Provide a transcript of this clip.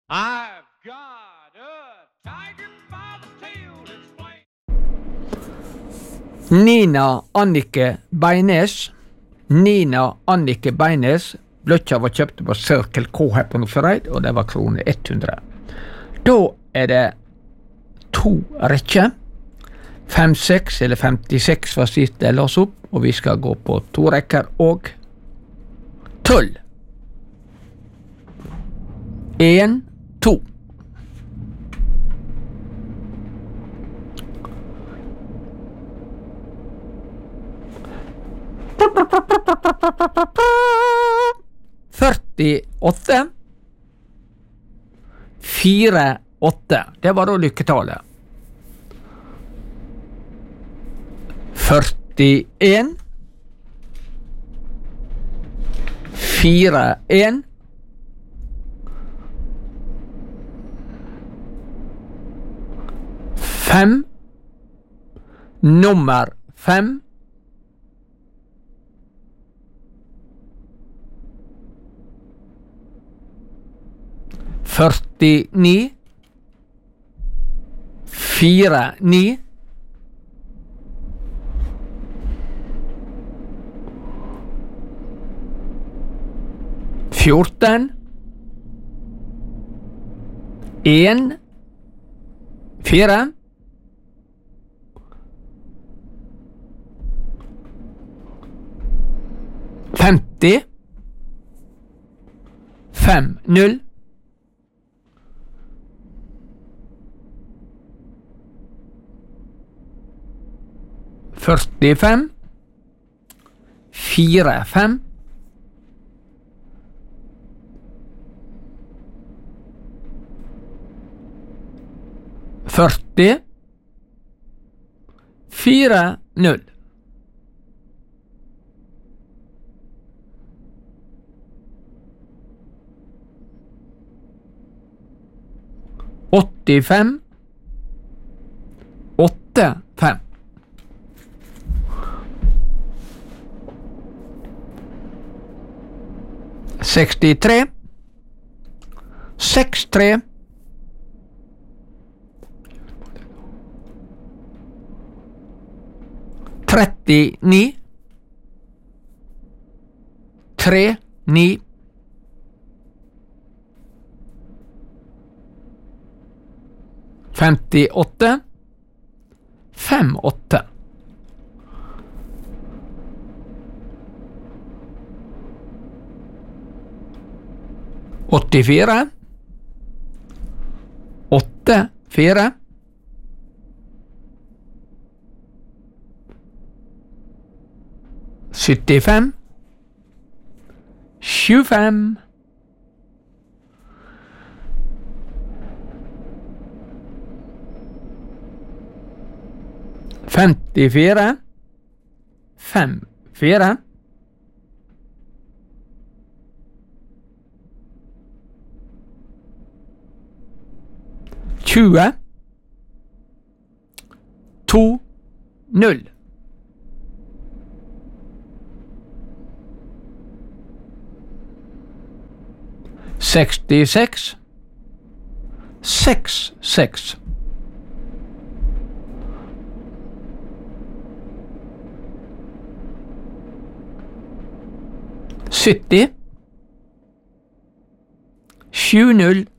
I've got a tiger by the tail, it's plain. Nina Annike Beines. Nina Annike Beines. Bløtja var kjøpt på Circle K her på Nordfjordeid, og det var kroner 100. Da det 2 rekker. 5-6 eller 56 var sist det lås opp, og vi skal gå på 2 rekker og 12. 1, 2. «48, 4, 8. Det var da lykketallet. 41, 4, 1. 5, nummer 5. 49, 4, 9. 14, 1, 4. 50, 5, 0. 45, 4, 5. 40, 4, 0. 85, 8, 5. 63, 6, 3. 39, 3, 9. 58, 5, 8. 84, 8, 4. 75, 25. 54, 5, 4. 20, 2, 0. 66, 6, 6. 70, 7, 0.